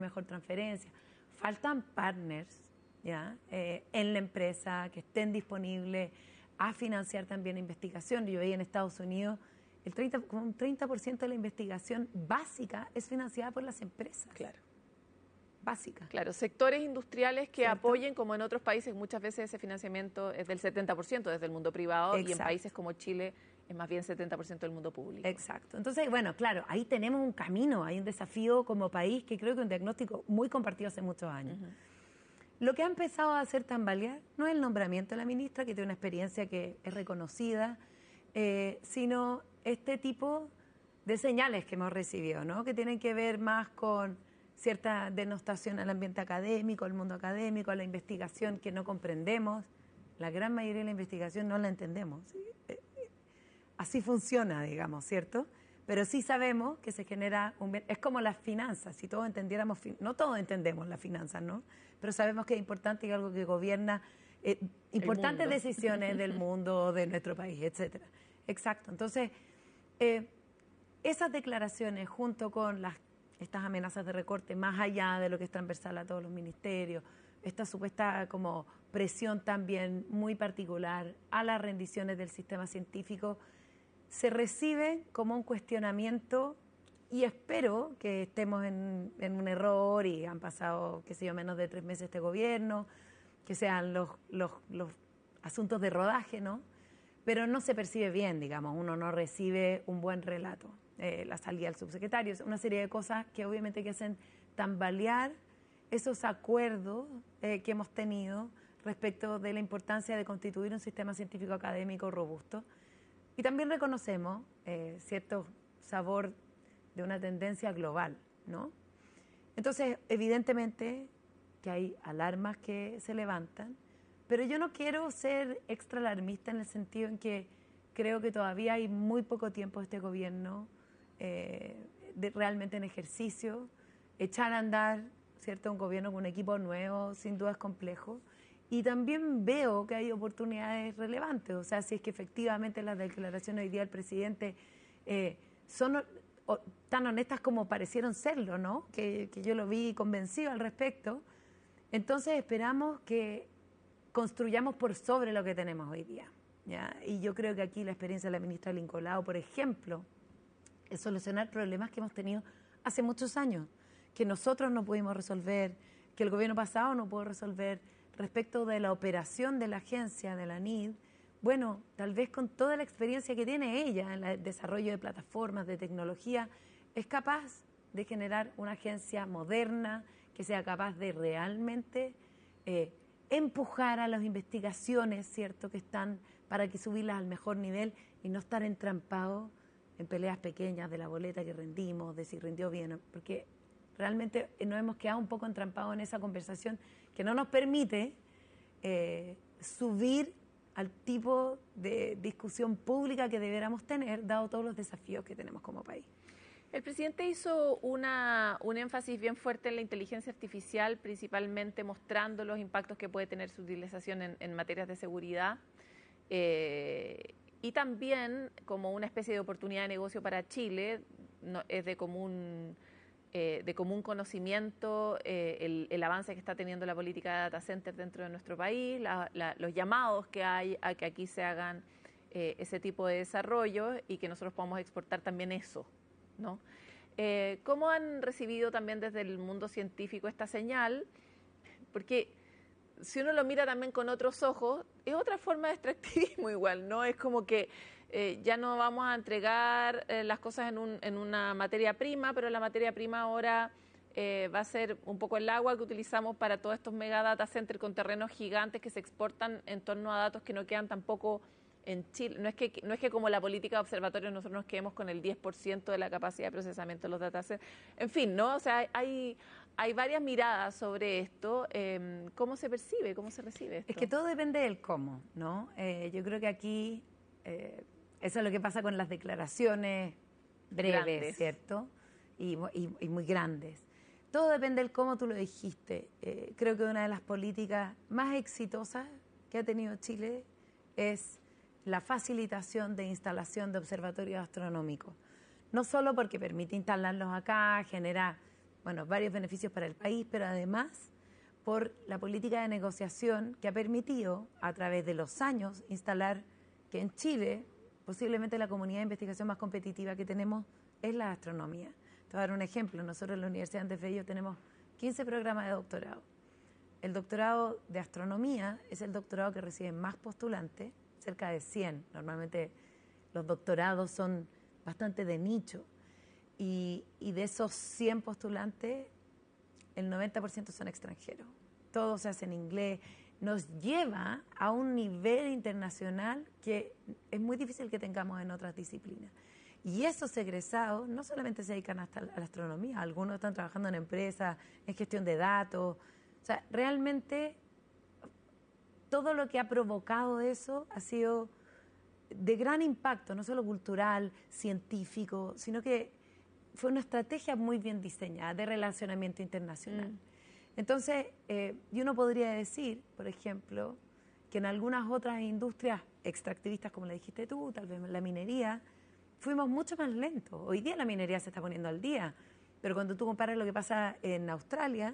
mejor transferencia. Faltan partners, ¿ya? En la empresa que estén disponibles a financiar también investigación. Yo veía en Estados Unidos como un 30% de la investigación básica es financiada por las empresas. Claro. Básica. Claro, sectores industriales que ¿cierto? apoyen, como en otros países, muchas veces ese financiamiento es del 70% desde el mundo privado. Exacto. Y en países como Chile es más bien 70% del mundo público. Exacto. Entonces, bueno, claro, ahí tenemos un camino, hay un desafío como país que creo que es un diagnóstico muy compartido hace muchos años. Lo que ha empezado a hacer tambalear no es el nombramiento de la ministra, que tiene una experiencia que es reconocida, sino este tipo de señales que hemos recibido, ¿no? Que tienen que ver más con cierta denostación al ambiente académico, al mundo académico, a la investigación que no comprendemos. La gran mayoría de la investigación no la entendemos. ¿Sí? Así funciona, digamos, ¿cierto? Pero sí sabemos que se genera un bien. Es como las finanzas, si todos entendiéramos, no todos entendemos las finanzas, ¿no? Pero sabemos que es importante y algo que gobierna importantes decisiones del mundo, de nuestro país, etcétera. Exacto. Entonces, esas declaraciones junto con estas amenazas de recorte, más allá de lo que es transversal a todos los ministerios, esta supuesta como presión también muy particular a las rendiciones del sistema científico, se recibe como un cuestionamiento y espero que estemos en un error y han pasado, qué sé yo, menos de 3 meses este gobierno, que sean los asuntos de rodaje, ¿no? Pero no se percibe bien, digamos, uno no recibe un buen relato. La salida del subsecretario, una serie de cosas que obviamente que hacen tambalear esos acuerdos que hemos tenido respecto de la importancia de constituir un sistema científico académico robusto. Y también reconocemos cierto sabor de una tendencia global, ¿no? Entonces, evidentemente que hay alarmas que se levantan, pero yo no quiero ser extra alarmista en el sentido en que creo que todavía hay muy poco tiempo de este gobierno realmente en ejercicio. Echar a andar, ¿cierto?, un gobierno con un equipo nuevo, sin duda es complejo. Y también veo que hay oportunidades relevantes. O sea, si es que efectivamente las declaraciones hoy día del presidente son tan honestas como parecieron serlo, ¿no? Que yo lo vi convencido al respecto. Entonces esperamos que construyamos por sobre lo que tenemos hoy día, ¿ya? Y yo creo que aquí la experiencia de la ministra Lincoln Lao, por ejemplo, es solucionar problemas que hemos tenido hace muchos años, que nosotros no pudimos resolver, que el gobierno pasado no pudo resolver, respecto de la operación de la agencia, de la NID. Bueno, tal vez con toda la experiencia que tiene ella en el desarrollo de plataformas, de tecnología, es capaz de generar una agencia moderna que sea capaz de realmente empujar a las investigaciones, ¿cierto?, que están para que subirlas al mejor nivel y no estar entrampados en peleas pequeñas de la boleta que rendimos, de si rindió bien, porque realmente nos hemos quedado un poco entrampados en esa conversación que no nos permite subir al tipo de discusión pública que deberíamos tener, dado todos los desafíos que tenemos como país. El presidente hizo un énfasis bien fuerte en la inteligencia artificial, principalmente mostrando los impactos que puede tener su utilización en materias de seguridad. Y también como una especie de oportunidad de negocio para Chile, es de común conocimiento el avance que está teniendo la política de data center dentro de nuestro país, los llamados que hay a que aquí se hagan ese tipo de desarrollo y que nosotros podamos exportar también eso, ¿no? ¿Cómo han recibido también desde el mundo científico esta señal? Porque si uno lo mira también con otros ojos, es otra forma de extractivismo igual, ¿no? Es como que ya no vamos a entregar las cosas en una materia prima, pero la materia prima ahora va a ser un poco el agua que utilizamos para todos estos mega data centers con terrenos gigantes que se exportan en torno a datos que no quedan tampoco en Chile. No es que como la política de observatorios nosotros nos quedemos con el 10% de la capacidad de procesamiento de los data centers. En fin, ¿no? O sea, hay varias miradas sobre esto. ¿Cómo se percibe? ¿Cómo se recibe esto? Es que todo depende del cómo, ¿no? Yo creo que aquí eso es lo que pasa con las declaraciones breves, Grandes, ¿cierto? Y muy grandes. Todo depende del cómo, tú lo dijiste. Creo que una de las políticas más exitosas que ha tenido Chile es la facilitación de instalación de observatorios astronómicos. No solo porque permite instalarlos acá, genera bueno, varios beneficios para el país, pero además por la política de negociación que ha permitido, a través de los años, instalar que en Chile posiblemente la comunidad de investigación más competitiva que tenemos es la astronomía. Te voy a dar un ejemplo. Nosotros en la Universidad de Andes Bello tenemos 15 programas de doctorado. El doctorado de astronomía es el doctorado que reciben más postulantes, cerca de 100. Normalmente los doctorados son bastante de nicho. Y de esos 100 postulantes, el 90% son extranjeros. Todo se hace en inglés. Nos lleva a un nivel internacional que es muy difícil que tengamos en otras disciplinas. Y esos egresados no solamente se dedican hasta a la astronomía, algunos están trabajando en empresas, en gestión de datos. O sea, realmente todo lo que ha provocado eso ha sido de gran impacto, no solo cultural, científico, sino que fue una estrategia muy bien diseñada de relacionamiento internacional. Entonces, y uno podría decir, por ejemplo, que en algunas otras industrias extractivistas, como le dijiste tú, tal vez la minería, fuimos mucho más lentos. Hoy día la minería se está poniendo al día, pero cuando tú comparas lo que pasa en Australia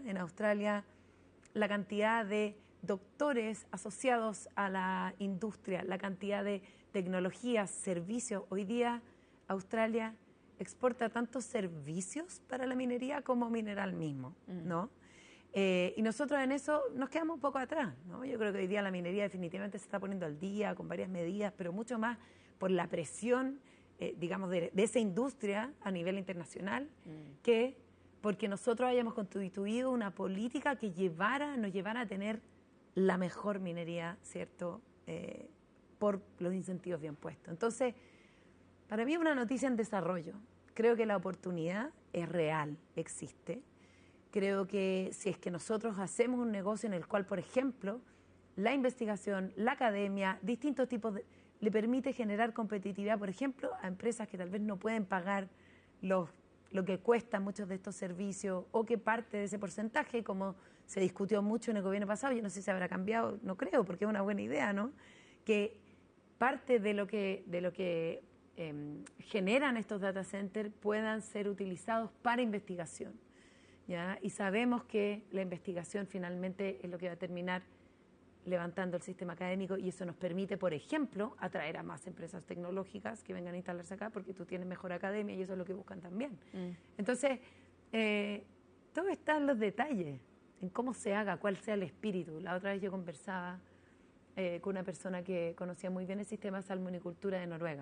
la cantidad de doctores asociados a la industria, la cantidad de tecnologías, servicios, hoy día Australia exporta tantos servicios para la minería como mineral mismo, ¿no? Y nosotros en eso nos quedamos un poco atrás, ¿no? Yo creo que hoy día la minería definitivamente se está poniendo al día con varias medidas, pero mucho más por la presión, digamos, de esa industria a nivel internacional, que porque nosotros hayamos constituido una política que nos llevara a tener la mejor minería, ¿cierto?, por los incentivos bien puestos. Entonces, para mí es una noticia en desarrollo. Creo que la oportunidad es real, existe. Creo que si es que nosotros hacemos un negocio en el cual, por ejemplo, la investigación, la academia, distintos tipos le permite generar competitividad, por ejemplo, a empresas que tal vez no pueden pagar lo que cuestan muchos de estos servicios o que parte de ese porcentaje, como se discutió mucho en el gobierno pasado, yo no sé si habrá cambiado, no creo, porque es una buena idea, ¿no? Que parte de lo que generan estos data centers puedan ser utilizados para investigación, ¿ya? Y sabemos que la investigación finalmente es lo que va a terminar levantando el sistema académico y eso nos permite, por ejemplo, atraer a más empresas tecnológicas que vengan a instalarse acá porque tú tienes mejor academia y eso es lo que buscan también. Entonces, todo está en los detalles, en cómo se haga, cuál sea el espíritu. La otra vez yo conversaba con una persona que conocía muy bien el sistema de salmonicultura de Noruega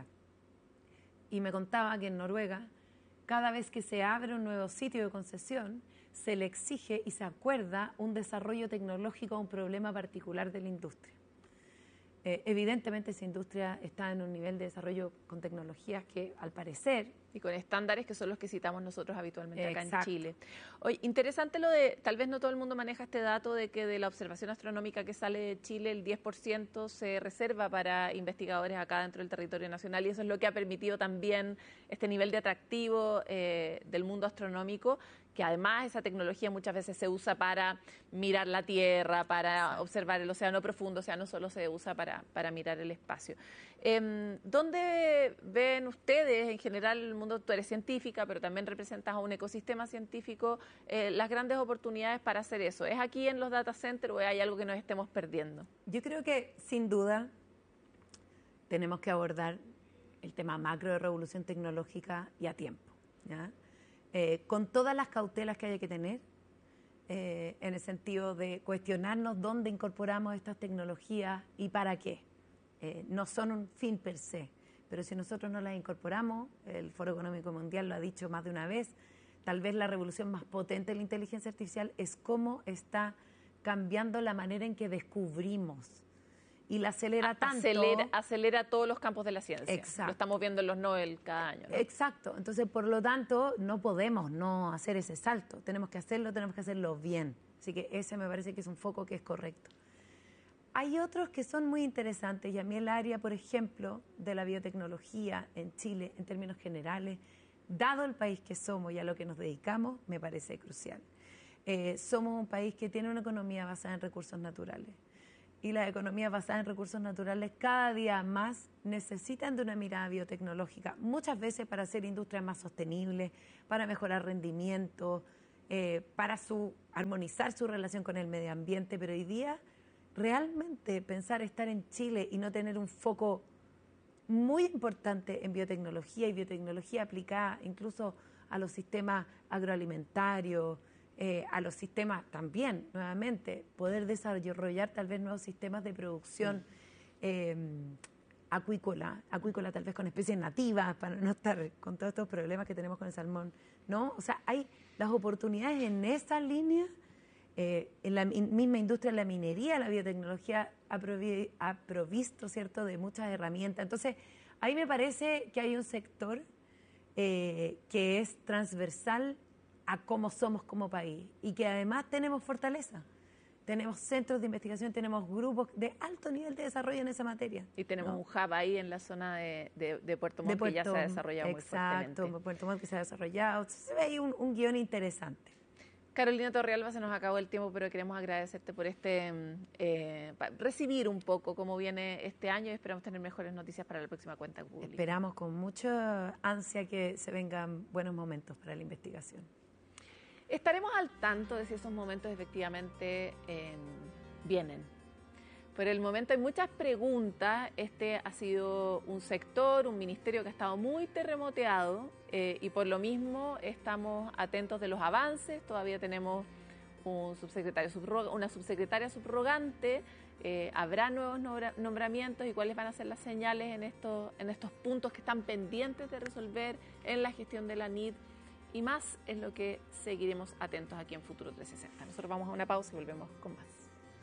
y me contaba que en Noruega, cada vez que se abre un nuevo sitio de concesión, se le exige y se acuerda un desarrollo tecnológico a un problema particular de la industria. Evidentemente esa industria está en un nivel de desarrollo con tecnologías que al parecer... Y con estándares que son los que citamos nosotros habitualmente acá Exacto. en Chile. Oye, interesante lo de, tal vez no todo el mundo maneja este dato de que de la observación astronómica que sale de Chile, el 10% se reserva para investigadores acá dentro del territorio nacional y eso es lo que ha permitido también este nivel de atractivo del mundo astronómico, que además esa tecnología muchas veces se usa para mirar la Tierra, para observar el océano profundo, o sea, no solo se usa para mirar el espacio. ¿Dónde ven ustedes, en general, el mundo, tú eres científica, pero también representas a un ecosistema científico, las grandes oportunidades para hacer eso? ¿Es aquí en los data centers o hay algo que nos estemos perdiendo? Yo creo que, sin duda, tenemos que abordar el tema macro de revolución tecnológica y a tiempo, ¿ya? Con todas las cautelas que haya que tener, en el sentido de cuestionarnos dónde incorporamos estas tecnologías y para qué. No son un fin per se, pero si nosotros no las incorporamos, el Foro Económico Mundial lo ha dicho más de una vez, tal vez la revolución más potente de la inteligencia artificial es cómo está cambiando la manera en que descubrimos. Y la acelera tanto... Acelera todos los campos de la ciencia. Exacto. Lo estamos viendo en los Nobel cada año, ¿no? Exacto. Entonces, por lo tanto, no podemos no hacer ese salto. Tenemos que hacerlo bien. Así que ese me parece que es un foco que es correcto. Hay otros que son muy interesantes y a mí el área, por ejemplo, de la biotecnología en Chile, en términos generales, dado el país que somos y a lo que nos dedicamos, me parece crucial. Somos un país que tiene una economía basada en recursos naturales. Y las economías basadas en recursos naturales cada día más necesitan de una mirada biotecnológica, muchas veces para hacer industrias más sostenibles, para mejorar rendimiento, para armonizar su relación con el medio ambiente, pero hoy día realmente pensar estar en Chile y no tener un foco muy importante en biotecnología y biotecnología aplicada incluso a los sistemas agroalimentarios, a los sistemas también, nuevamente, poder desarrollar tal vez nuevos sistemas de producción acuícola tal vez con especies nativas, para no estar con todos estos problemas que tenemos con el salmón, ¿no? O sea, hay las oportunidades en esa línea, en la misma industria de la minería, la biotecnología ha provisto, ¿cierto?, de muchas herramientas. Entonces, ahí me parece que hay un sector que es transversal a cómo somos como país y que además tenemos fortaleza. Tenemos centros de investigación, tenemos grupos de alto nivel de desarrollo en esa materia. Y tenemos un hub ahí en la zona de Puerto Montt que ya se ha desarrollado muy fuertemente. Exacto, Puerto Montt que se ha desarrollado. Se ve ahí un guión interesante. Carolina Torrealba, se nos acabó el tiempo, pero queremos agradecerte por recibir un poco cómo viene este año y esperamos tener mejores noticias para la próxima cuenta pública. Esperamos con mucha ansia que se vengan buenos momentos para la investigación. Estaremos al tanto de si esos momentos efectivamente vienen. Por el momento hay muchas preguntas. Este ha sido un sector, un ministerio que ha estado muy terremoteado y por lo mismo estamos atentos de los avances. Todavía tenemos un subsecretario una subsecretaria subrogante. Habrá nuevos nombramientos y cuáles van a ser las señales en estos puntos que están pendientes de resolver en la gestión de la NID. Y más es lo que seguiremos atentos aquí en Futuro 360. Nosotros vamos a una pausa y volvemos con más.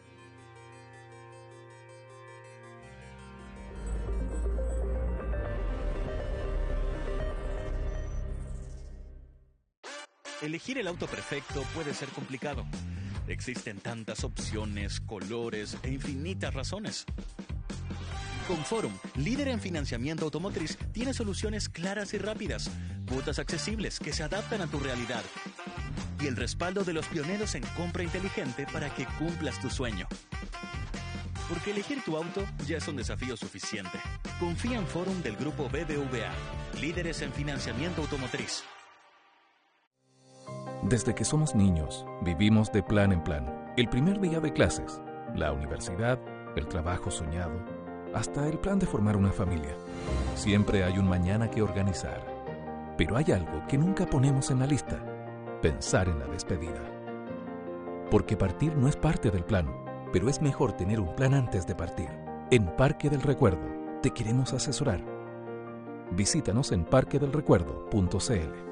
Elegir el auto perfecto puede ser complicado. Existen tantas opciones, colores e infinitas razones. Con Forum, líder en financiamiento automotriz, tiene soluciones claras y rápidas, cuotas accesibles que se adaptan a tu realidad y el respaldo de los pioneros en compra inteligente para que cumplas tu sueño. Porque elegir tu auto ya es un desafío suficiente. Confía en Forum del grupo BBVA, líderes en financiamiento automotriz. Desde que somos niños, vivimos de plan en plan. El primer día de clases, la universidad, el trabajo soñado, hasta el plan de formar una familia. Siempre hay un mañana que organizar. Pero hay algo que nunca ponemos en la lista: pensar en la despedida. Porque partir no es parte del plan, pero es mejor tener un plan antes de partir. En Parque del Recuerdo te queremos asesorar. Visítanos en parquedelrecuerdo.cl.